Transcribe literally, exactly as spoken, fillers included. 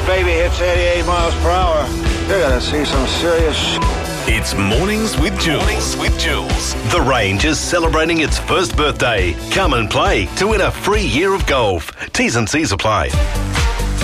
baby hits eighty-eight miles per hour, you're gonna see some serious shit. It's Mornings with Jules. Mornings with Jules. The Range is celebrating its first birthday. Come and play to win a free year of golf. T's and C's apply.